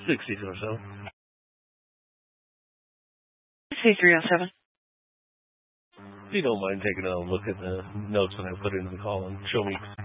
60s or so. C307. If you don't mind taking a look at the notes when I put it in the call and show me